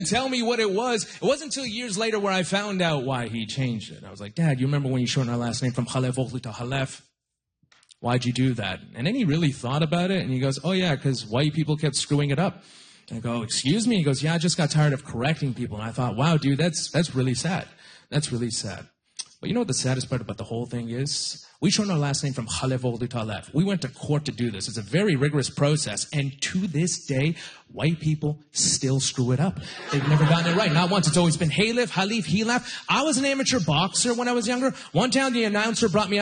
tell me what it was. It wasn't until years later where I found out why he changed it. I was like, Dad, you remember when you shortened our last name from Khalef Oghlu to Halef? Why'd you do that? And then he really thought about it, and he goes, oh, yeah, because white people kept screwing it up. And I go, excuse me? He goes, yeah, I just got tired of correcting people. And I thought, wow, dude, that's really sad. That's really sad. But you know what the saddest part about the whole thing is? We shortened our last name from Khalef Oghlu to Halef. We went to court to do this. It's a very rigorous process. And to this day, white people still screw it up. They've never gotten it right. Not once. It's always been Halef, Halif, Hilaf. I was an amateur boxer when I was younger. One time the announcer brought me out